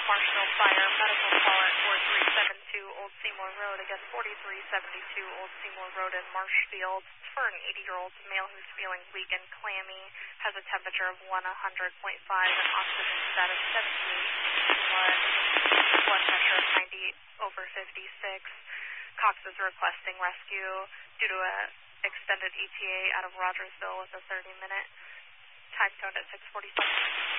Marshfield Fire, medical call at 4372 Old Seymour Road. Again, 4372 Old Seymour Road in Marshfield. It's for an 80-year-old male who's feeling weak and clammy, has a temperature of 100.5 and oxygen status 78, blood pressure of 90/56. Cox is requesting rescue due to an extended ETA out of Rogersville with a 30-minute time zone at 6:47.